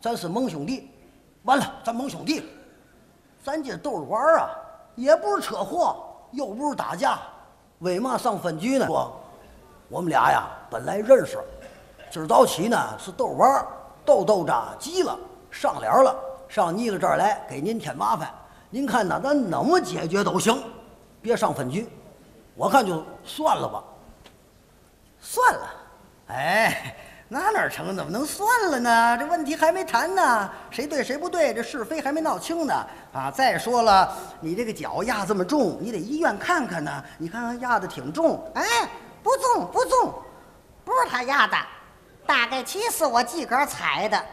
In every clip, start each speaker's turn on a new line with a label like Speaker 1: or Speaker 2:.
Speaker 1: 咱是盟兄弟。完了，咱盟兄弟，咱这都是玩啊，也不是车祸，又不是打架，为嘛上分局呢？说我们俩呀本来认识，今儿早起呢是逗玩，逗着急了，上脸了，上你了这儿来给您添麻烦。您看呢，咱怎么解决都行，别上分局。我看就算了吧。
Speaker 2: 算了，哎。哪成？怎么能算了呢？这问题还没谈呢，谁对谁不对，这是非还没闹清呢。啊，再说了，你这个脚压这么重，你得医院看看呢。你看看压的挺重，
Speaker 3: 哎，不重不重，不是他压的，大概其是我自个儿踩的。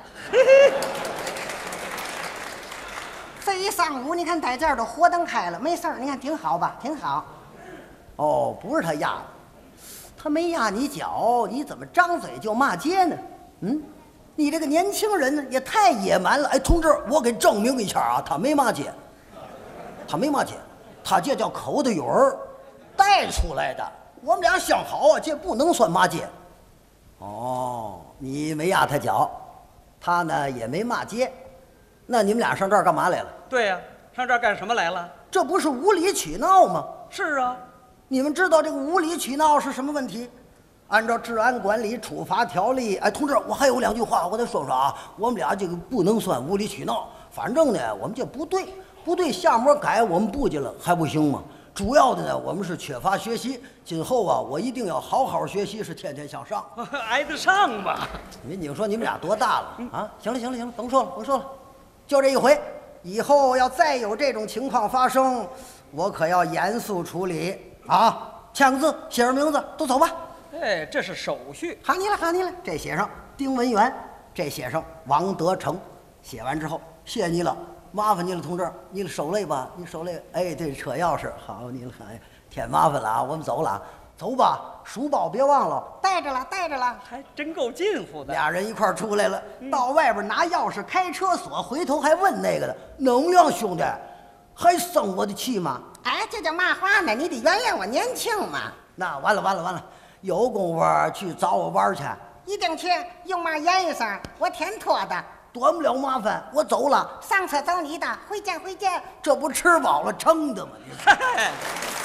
Speaker 3: 这一上午，你看在这儿都火灯开了，没事儿，你看挺好吧？挺好。
Speaker 1: 哦，不是他压的。他没压你脚，你怎么张嘴就骂街呢？嗯，你这个年轻人呢也太野蛮了。哎，同志，我给证明一下啊，他没骂街，他没骂街，他这叫口的语儿带出来的。我们俩相好啊，这不能算骂街。哦，你没压他脚，他呢也没骂街，那你们俩上这儿干嘛来了？
Speaker 4: 对呀，上这儿干什么来了？
Speaker 1: 这不是无理取闹吗？
Speaker 4: 是啊。
Speaker 1: 你们知道这个无理取闹是什么问题？按照治安管理处罚条例，哎，同志，我还有2句话我得说说啊。我们俩这个不能算无理取闹，反正呢，我们这不对，下模改我们不去了还不行吗？主要的呢，我们是缺乏学习，今后啊，我一定要好好学习，是天天向上。
Speaker 4: 挨得上吗？
Speaker 1: 你说你们俩多大了啊？行了，甭说了，就这一回，以后要再有这种情况发生，我可要严肃处理。啊，签个字，写上名字，都走吧。
Speaker 4: 哎，这是手续。
Speaker 1: 喊你了，这写上丁文元，这写上王德成。写完之后，谢谢你了，麻烦你了，同志，你手累吧？你手累。哎，对，车钥匙，好，你了，哎，添麻烦了啊，我们走了，走吧，书包别忘了，
Speaker 3: 带着了，
Speaker 4: 还真够近乎的。
Speaker 1: 俩人一块儿出来了，到外边拿钥匙开车锁，回头还问那个的，能量兄弟，还生我的气吗？
Speaker 3: 哎，这叫嘛话呢？你得原谅我年轻嘛。
Speaker 1: 那完了，有功夫去找我玩去。
Speaker 3: 一定去，用嘛衣裳，我天托的，
Speaker 1: 端不了麻烦，我走了。
Speaker 3: 上车走你的，回见。
Speaker 1: 这不吃饱了撑的吗？你